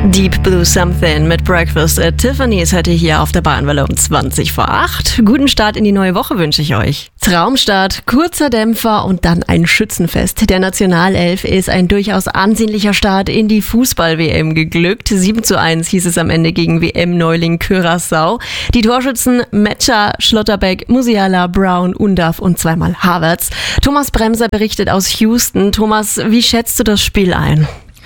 Deep Blue Something mit Breakfast at Tiffany's heute hier auf der Bayernwelle um 20 vor 8. Guten Start in die neue Woche wünsche ich euch. Traumstart, kurzer Dämpfer und dann ein Schützenfest. Der Nationalelf ist ein durchaus ansehnlicher Start in die Fußball-WM geglückt. 7:1 hieß es am Ende gegen WM-Neuling Curaçao. Die Torschützen Metscher, Schlotterbeck, Musiala, Brown, Undav und zweimal Havertz. Thomas Bremser berichtet aus Houston. Thomas, wie schätzt du das Spiel ein?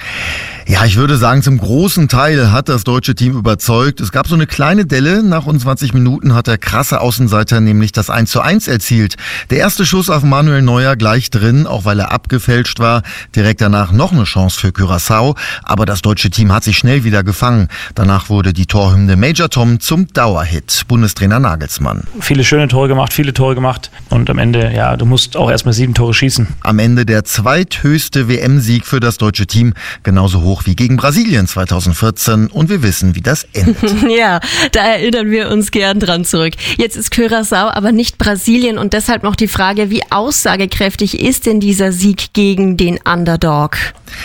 Ja, ich würde sagen, zum großen Teil hat das deutsche Team überzeugt. Es gab so eine kleine Delle. Nach rund 20 Minuten hat der krasse Außenseiter nämlich das 1:1 erzielt. Der erste Schuss auf Manuel Neuer gleich drin, auch weil er abgefälscht war. Direkt danach noch eine Chance für Curaçao. Aber das deutsche Team hat sich schnell wieder gefangen. Danach wurde die Torhymne Major Tom zum Dauerhit. Bundestrainer Nagelsmann. Viele schöne Tore gemacht, viele Tore gemacht. Und am Ende, ja, du musst auch erstmal 7 Tore schießen. Am Ende der zweithöchste WM-Sieg für das deutsche Team. Genauso hoch wie gegen Brasilien 2014 und wir wissen, wie das endet. Ja, da erinnern wir uns gern dran zurück. Jetzt ist Curaçao aber nicht Brasilien und deshalb noch die Frage, wie aussagekräftig ist denn dieser Sieg gegen den Underdog?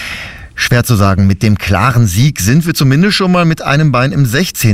Schwer zu sagen. Mit dem klaren Sieg sind wir zumindest schon mal mit einem Bein im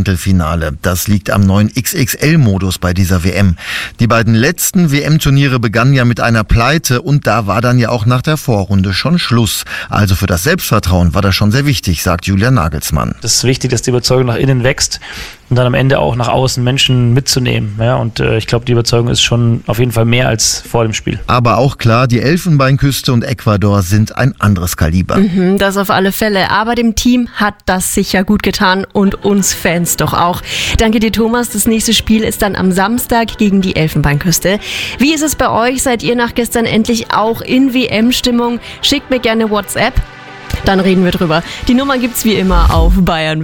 16. Das liegt am neuen XXL-Modus bei dieser WM. Die beiden letzten WM-Turniere begannen ja mit einer Pleite und da war dann ja auch nach der Vorrunde schon Schluss. Also für das Selbstvertrauen war das schon sehr wichtig, sagt Julian Nagelsmann. Es ist wichtig, dass die Überzeugung nach innen wächst und dann am Ende auch nach außen Menschen mitzunehmen. Ja, und ich glaube, die Überzeugung ist schon auf jeden Fall mehr als vor dem Spiel. Aber auch klar, die Elfenbeinküste und Ecuador sind ein anderes Kaliber. Das auf alle Fälle. Aber dem Team hat das sicher gut getan und uns Fans doch auch. Danke dir, Thomas. Das nächste Spiel ist dann am Samstag gegen die Elfenbeinküste. Wie ist es bei euch? Seid ihr nach gestern endlich auch in WM-Stimmung? Schickt mir gerne WhatsApp. Dann reden wir drüber. Die Nummer gibt's wie immer auf Bayern.